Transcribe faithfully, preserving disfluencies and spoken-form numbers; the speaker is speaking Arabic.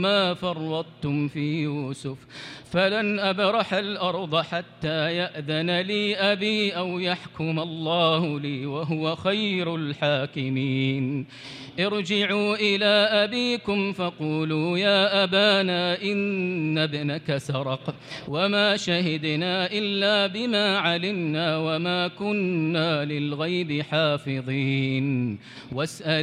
ما فرطتم في يوسف فلن أبرح الأرض حتى يأذن لي أبي أو يحكم الله لي وهو خير الحاكمين. ارجعوا إلى أبيكم فقولوا يا أبانا إن ابنك سرق وما شهدنا إلا بما علمنا وما كنا للغيب حافظين. واسأل